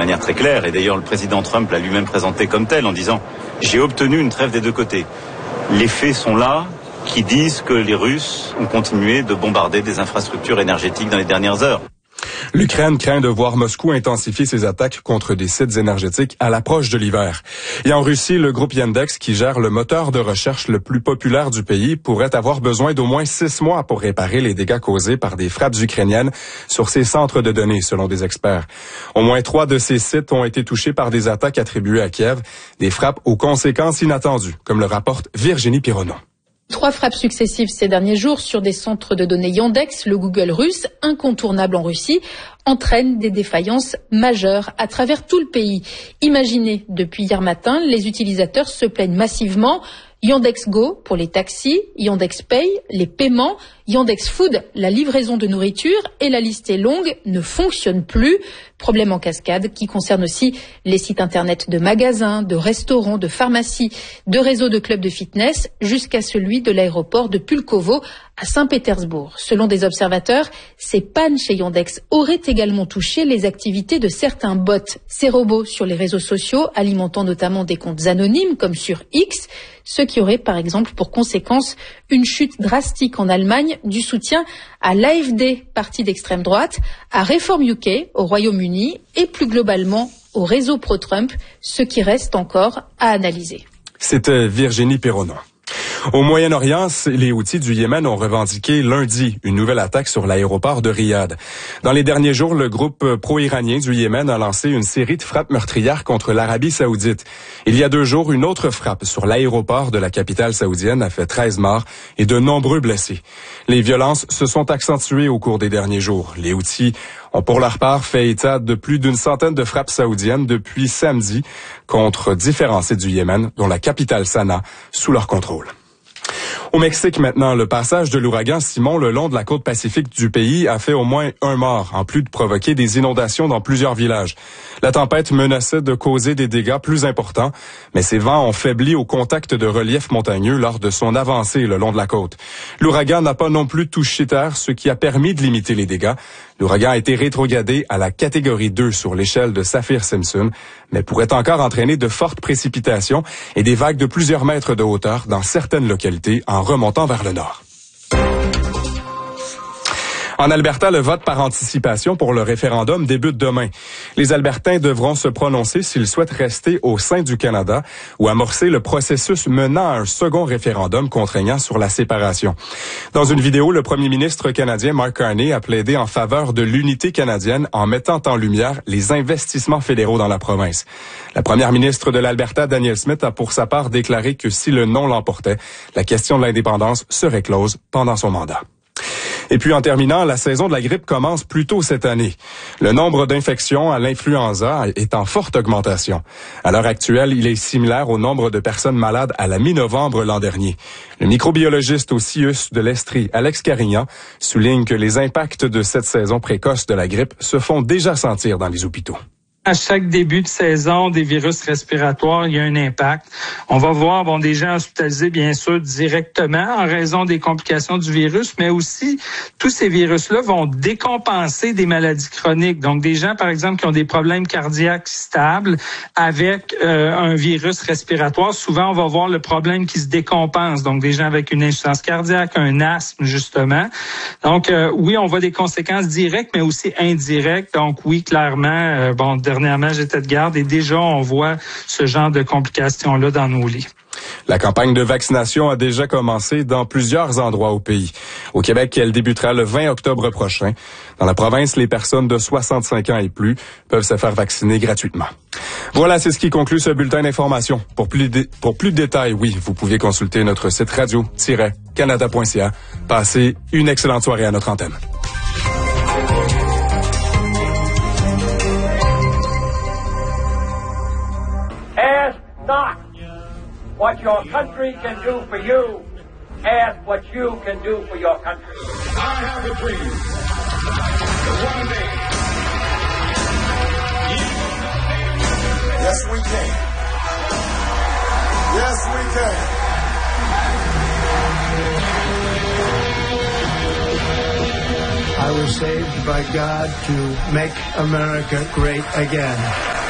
manière très claire. Et d'ailleurs, le président Trump l'a lui-même présenté comme tel en disant « J'ai obtenu une trêve des deux côtés ». Les faits sont là, qui disent que les Russes ont continué de bombarder des infrastructures énergétiques dans les dernières heures. L'Ukraine craint de voir Moscou intensifier ses attaques contre des sites énergétiques à l'approche de l'hiver. Et en Russie, le groupe Yandex, qui gère le moteur de recherche le plus populaire du pays, pourrait avoir besoin d'au moins 6 mois pour réparer les dégâts causés par des frappes ukrainiennes sur ses centres de données, selon des experts. Au moins 3 de ces sites ont été touchés par des attaques attribuées à Kiev, des frappes aux conséquences inattendues, comme le rapporte Virginie Pironneau. 3 frappes successives ces derniers jours sur des centres de données Yandex, le Google russe, incontournable en Russie, entraînent des défaillances majeures à travers tout le pays. Imaginez, depuis hier matin, les utilisateurs se plaignent massivement. Yandex Go pour les taxis, Yandex Pay, les paiements, Yandex Food, la livraison de nourriture, et la liste est longue, ne fonctionne plus. Problème en cascade qui concerne aussi les sites internet de magasins, de restaurants, de pharmacies, de réseaux de clubs de fitness, jusqu'à celui de l'aéroport de Pulkovo à Saint-Pétersbourg. Selon des observateurs, ces pannes chez Yandex auraient également touché les activités de certains bots, ces robots sur les réseaux sociaux, alimentant notamment des comptes anonymes comme sur X, ce qui aurait par exemple pour conséquence une chute drastique en Allemagne du soutien à l'AfD, parti d'extrême droite, à Reform UK au Royaume-Uni et plus globalement au réseau pro-Trump, ce qui reste encore à analyser. C'était Virginie Pironneau. Au Moyen-Orient, les Houthis du Yémen ont revendiqué lundi une nouvelle attaque sur l'aéroport de Riyad. Dans les derniers jours, le groupe pro-iranien du Yémen a lancé une série de frappes meurtrières contre l'Arabie saoudite. Il y a 2 jours, une autre frappe sur l'aéroport de la capitale saoudienne a fait 13 morts et de nombreux blessés. Les violences se sont accentuées au cours des derniers jours. Les Houthis ont pour leur part fait état de plus d'une centaine de frappes saoudiennes depuis samedi contre différents sites du Yémen, dont la capitale Sanaa, sous leur contrôle. Au Mexique maintenant, le passage de l'ouragan Simon le long de la côte pacifique du pays a fait au moins 1 mort, en plus de provoquer des inondations dans plusieurs villages. La tempête menaçait de causer des dégâts plus importants, mais ces vents ont faibli au contact de reliefs montagneux lors de son avancée le long de la côte. L'ouragan n'a pas non plus touché terre, ce qui a permis de limiter les dégâts. L'ouragan a été rétrogradé à la catégorie 2 sur l'échelle de Saffir-Simpson, mais pourrait encore entraîner de fortes précipitations et des vagues de plusieurs mètres de hauteur dans certaines localités en remontant vers le nord. En Alberta, le vote par anticipation pour le référendum débute demain. Les Albertains devront se prononcer s'ils souhaitent rester au sein du Canada ou amorcer le processus menant à un second référendum contraignant sur la séparation. Dans une vidéo, le premier ministre canadien Mark Carney a plaidé en faveur de l'unité canadienne en mettant en lumière les investissements fédéraux dans la province. La première ministre de l'Alberta, Danielle Smith, a pour sa part déclaré que si le non l'emportait, la question de l'indépendance serait close pendant son mandat. Et puis en terminant, la saison de la grippe commence plus tôt cette année. Le nombre d'infections à l'influenza est en forte augmentation. À l'heure actuelle, il est similaire au nombre de personnes malades à la mi-novembre l'an dernier. Le microbiologiste au CIUS de l'Estrie, Alex Carignan, souligne que les impacts de cette saison précoce de la grippe se font déjà sentir dans les hôpitaux. À chaque début de saison des virus respiratoires, il y a un impact. On va voir des gens hospitalisés, bien sûr, directement en raison des complications du virus, mais aussi tous ces virus-là vont décompenser des maladies chroniques. Donc, des gens, par exemple, qui ont des problèmes cardiaques stables avec un virus respiratoire, souvent, on va voir le problème qui se décompense. Donc, des gens avec une insuffisance cardiaque, un asthme, justement. Donc, oui, on voit des conséquences directes, mais aussi indirectes. Donc, oui, clairement, dernièrement, j'étais de garde et déjà, on voit ce genre de complications-là dans nos lits. La campagne de vaccination a déjà commencé dans plusieurs endroits au pays. Au Québec, elle débutera le 20 octobre prochain. Dans la province, les personnes de 65 ans et plus peuvent se faire vacciner gratuitement. Voilà, c'est ce qui conclut ce bulletin d'information. Pour plus de détails, oui, vous pouvez consulter notre site radio-canada.ca. Passez une excellente soirée à notre antenne. What your country can do for you, ask what you can do for your country. I have a dream that one day yes, we can. Yes, we can. I was saved by God to make America great again.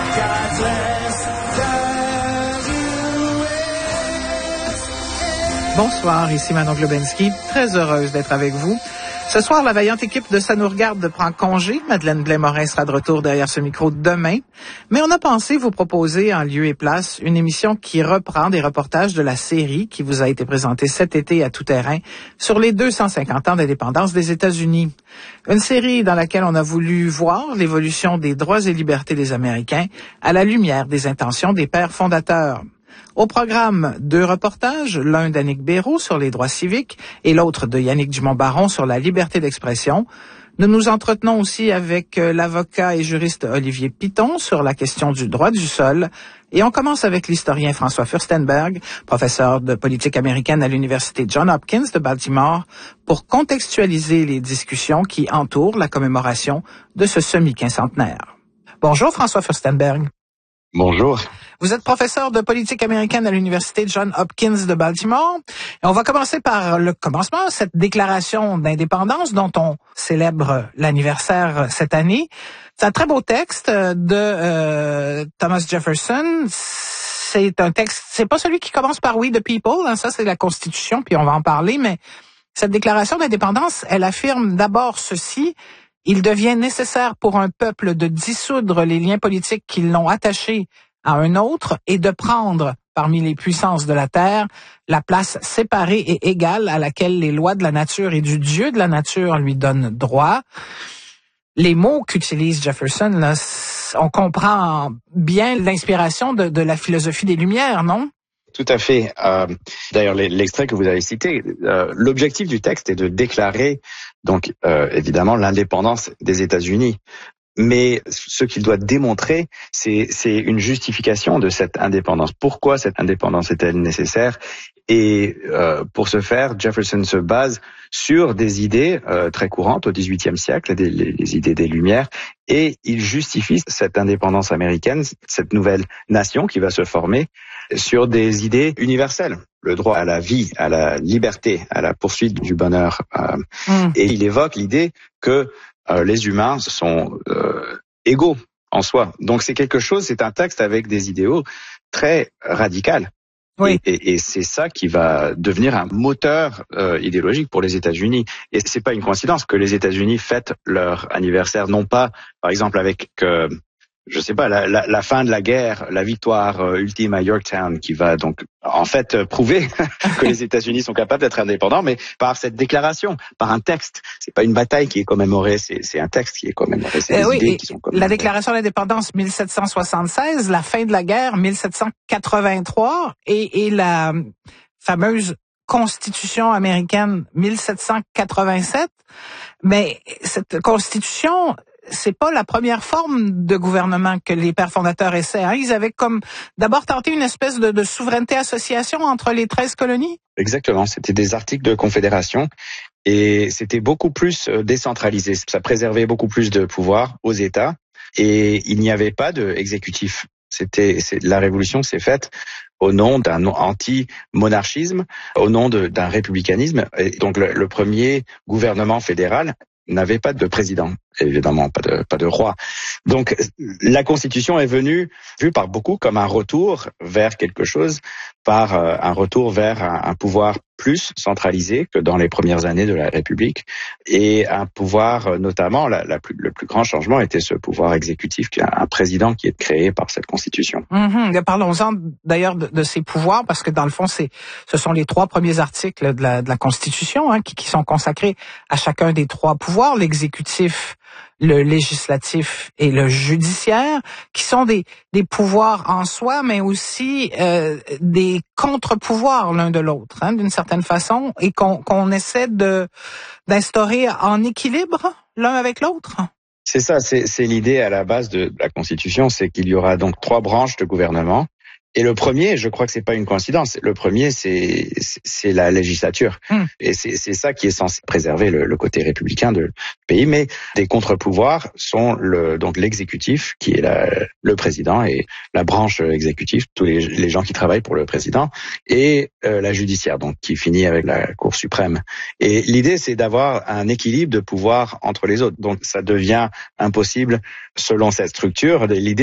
Bonsoir, ici Manon Globensky, très heureuse d'être avec vous. Ce soir, la vaillante équipe de Ça nous regarde prend congé. Madeleine Blais-Morin sera de retour derrière ce micro demain. Mais on a pensé vous proposer en lieu et place une émission qui reprend des reportages de la série qui vous a été présentée cet été à Tout Terrain sur les 250 ans d'indépendance des États-Unis. Une série dans laquelle on a voulu voir l'évolution des droits et libertés des Américains à la lumière des intentions des pères fondateurs. Au programme, 2 reportages, l'un d'Annick Béraud sur les droits civiques et l'autre de Yannick Dumont-Baron sur la liberté d'expression. Nous nous entretenons aussi avec l'avocat et juriste Olivier Piton sur la question du droit du sol. Et on commence avec l'historien François Furstenberg, professeur de politique américaine à l'université Johns Hopkins de Baltimore, pour contextualiser les discussions qui entourent la commémoration de ce semi-quincentenaire. Bonjour François Furstenberg. Bonjour. Vous êtes professeur de politique américaine à l'université Johns Hopkins de Baltimore. Et on va commencer par le commencement, cette déclaration d'indépendance dont on célèbre l'anniversaire cette année. C'est un très beau texte de Thomas Jefferson. C'est un texte, c'est pas celui qui commence par We the People, hein, ça c'est la Constitution, puis on va en parler, mais cette déclaration d'indépendance, elle affirme d'abord ceci: il devient nécessaire pour un peuple de dissoudre les liens politiques qui l'ont attaché à un autre et de prendre, parmi les puissances de la terre, la place séparée et égale à laquelle les lois de la nature et du Dieu de la nature lui donnent droit. Les mots qu'utilise Jefferson, là, on comprend bien l'inspiration de la philosophie des Lumières, non? Tout à fait. D'ailleurs, l'extrait que vous avez cité, l'objectif du texte est de déclarer, donc évidemment, l'indépendance des États-Unis. Mais ce qu'il doit démontrer, c'est une justification de cette indépendance. Pourquoi cette indépendance est-elle nécessaire? Et pour ce faire, Jefferson se base sur des idées très courantes au XVIIIe siècle, les idées des Lumières, et il justifie cette indépendance américaine, cette nouvelle nation qui va se former, sur des idées universelles. Le droit à la vie, à la liberté, à la poursuite du bonheur. Et il évoque l'idée que les humains sont égaux en soi. Donc c'est quelque chose, c'est un texte avec des idéaux très radicaux. Oui. Et c'est ça qui va devenir un moteur idéologique pour les États-Unis. Et c'est pas une coïncidence que les États-Unis fêtent leur anniversaire, non pas, par exemple, avec je sais pas, la fin de la guerre, la victoire ultime à Yorktown, qui va donc en fait prouver que les États-Unis sont capables d'être indépendants, mais par cette déclaration, par un texte. C'est pas une bataille qui est commémorée, c'est un texte qui est commémoré. C'est des idées qui sont commémorées. La déclaration d'indépendance 1776, la fin de la guerre 1783 et la fameuse Constitution américaine 1787. Mais cette Constitution, c'est pas la première forme de gouvernement que les pères fondateurs essaient. Hein. Ils avaient comme d'abord tenté une espèce de souveraineté-association entre les 13 colonies. Exactement, c'était des articles de confédération et c'était beaucoup plus décentralisé. Ça préservait beaucoup plus de pouvoir aux États et il n'y avait pas d'exécutif. La révolution s'est faite au nom d'un anti-monarchisme, au nom d'un républicanisme. Et donc le premier gouvernement fédéral n'avait pas de président, évidemment, pas de roi. Donc, la Constitution est vue par beaucoup comme un retour vers quelque chose, par un retour vers un pouvoir plus centralisé que dans les premières années de la République, et un pouvoir, notamment, le plus grand changement était ce pouvoir exécutif, qui est un président qui est créé par cette Constitution. Parlons-en d'ailleurs de ces pouvoirs, parce que dans le fond, ce sont les 3 premiers articles de la Constitution qui sont consacrés à chacun des 3 pouvoirs, l'exécutif, le législatif et le judiciaire, qui sont des pouvoirs en soi, mais aussi des contre-pouvoirs l'un de l'autre, d'une certaine façon, et qu'on essaie d'instaurer en équilibre l'un avec l'autre. C'est ça, c'est l'idée à la base de la Constitution, c'est qu'il y aura donc 3 branches de gouvernement. Et le premier, je crois que c'est pas une coïncidence. Le premier, c'est la législature, et c'est ça qui est censé préserver le côté républicain du pays. Mais des contre-pouvoirs sont donc l'exécutif, qui est le président, et la branche exécutive, tous les gens qui travaillent pour le président, et la judiciaire, donc qui finit avec la Cour suprême. Et l'idée, c'est d'avoir un équilibre de pouvoir entre les autres. Donc ça devient impossible selon cette structure. L'idée